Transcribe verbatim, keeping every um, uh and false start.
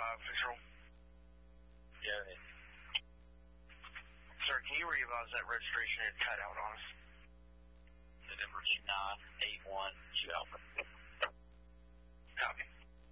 five official. Yeah. Sir, can you revise that registration and cut out on us? The number two nine